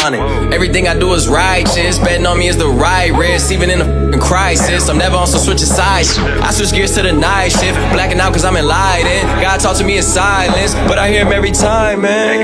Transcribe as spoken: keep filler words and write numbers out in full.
on it. Everything I do is righteous, betting on me is the right risk. Even in a f***ing crisis, I'm never on some switching sides. I switch gears to the night shift, blacking out cause I'm enlightened. God talk to me in silence, but I hear him every time, man.